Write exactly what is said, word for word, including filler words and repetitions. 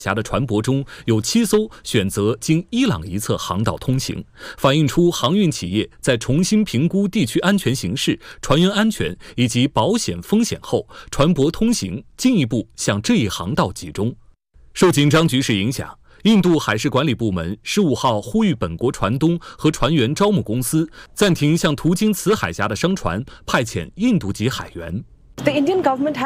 峡的船舶中有七艘选择经伊朗一侧航道通行，反映出航运企业在重新评估地区安全形势、船员安全以及保险风险后，船舶通行进一步向这一航道集中。受紧张局势影响，印度海事管理部门十五号呼吁本国船东和船员招募公司暂停向途经此海峡的商船派遣印度籍海员。 The Indian government